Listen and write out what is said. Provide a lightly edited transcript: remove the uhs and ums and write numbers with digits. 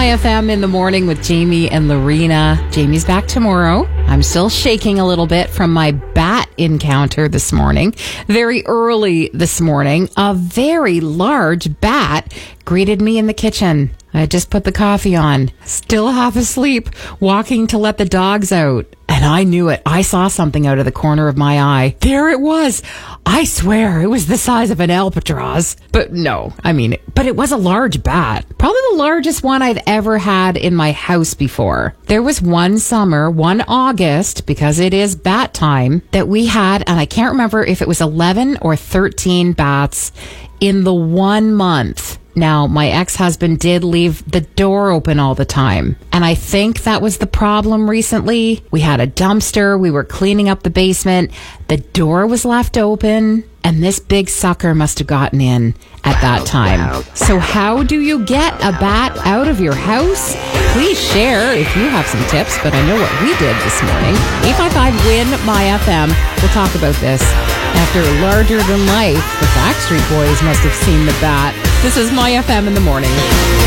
My FM in the morning with Jamie and Lorena. Jamie's back tomorrow. I'm still shaking a little bit from my bat encounter this morning. Very early this morning, a very large bat greeted me in the kitchen. I just put the coffee on, still half asleep, walking to let the dogs out. And I knew it. I saw something out of the corner of my eye. There it was. I swear it was the size of an albatross. But it was a large bat. Probably the largest one I've ever had in my house before. There was one summer, one August, because it is bat time, that we had, and I can't remember if it was 11 or 13 bats in the 1 month. Now, my ex-husband did leave the door open all the time. And I think that was the problem recently. We had a dumpster. We were cleaning up the basement. The door was left open. And this big sucker must have gotten in at that time. So how do you get a bat out of your house? Please share if you have some tips, but I know what we did this morning. 855-WIN-MY-FM. We'll talk about this. After Larger Than Life, the Backstreet Boys must have seen the bat. This is My FM in the morning.